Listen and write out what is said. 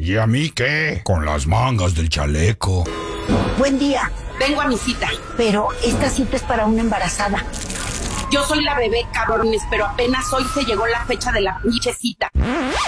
¿Y a mí qué? Con las mangas del chaleco. Buen día. Vengo a mi cita. Pero esta cita es para una embarazada. Yo soy la bebé, cabrones, pero apenas hoy se llegó la fecha de la pinche cita.